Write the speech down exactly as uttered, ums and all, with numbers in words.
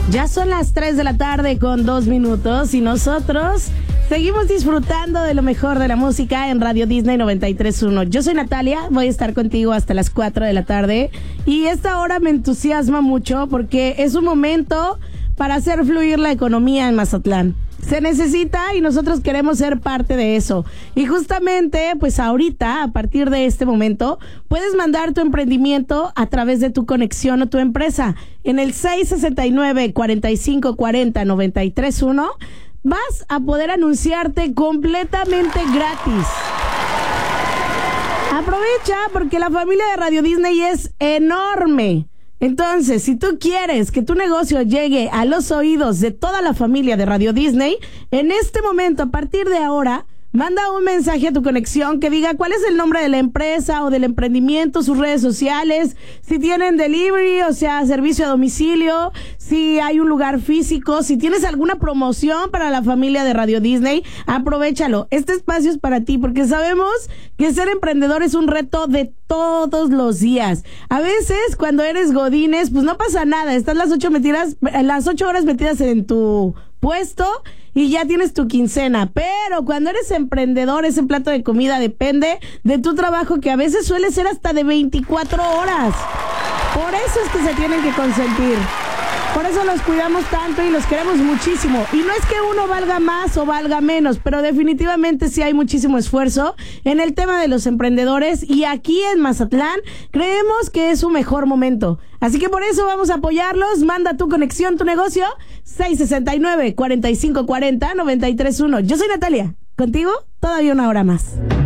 Ya son las tres de la tarde con dos minutos y nosotros seguimos disfrutando de lo mejor de la música en Radio Disney noventa y tres punto uno. Yo soy Natalia, voy a estar contigo hasta las cuatro de la tarde y esta hora me entusiasma mucho porque es un momento para hacer fluir la economía en Mazatlán. Se necesita y nosotros queremos ser parte de eso. Y justamente, pues ahorita, a partir de este momento, puedes mandar tu emprendimiento a través de tu conexión o tu empresa. En el seis sesenta y nueve, cuarenta y cinco cuarenta, noventa y tres uno vas a poder anunciarte completamente gratis. Aprovecha porque la familia de Radio Disney es enorme. Entonces, si tú quieres que tu negocio llegue a los oídos de toda la familia de Radio Disney, en este momento, a partir de ahora, manda un mensaje a tu conexión que diga cuál es el nombre de la empresa o del emprendimiento, sus redes sociales, si tienen delivery, o sea, servicio a domicilio, si hay un lugar físico, si tienes alguna promoción para la familia de Radio Disney, aprovéchalo. Este espacio es para ti porque sabemos que ser emprendedor es un reto de todos los días. A veces, cuando eres godines, pues no pasa nada. Estás las ocho metidas, las ocho horas metidas en tu puesto y ya tienes tu quincena, pero cuando eres emprendedor, ese plato de comida depende de tu trabajo, que a veces suele ser hasta de veinticuatro horas. Por eso es que se tienen que consentir. Por eso los cuidamos tanto y los queremos muchísimo. Y no es que uno valga más o valga menos, pero definitivamente sí hay muchísimo esfuerzo en el tema de los emprendedores. Y aquí en Mazatlán creemos que es su mejor momento. Así que por eso vamos a apoyarlos. Manda tu conexión, tu negocio, seis sesenta y nueve, cuarenta y cinco cuarenta, noventa y tres uno. Yo soy Natalia. Contigo, todavía una hora más.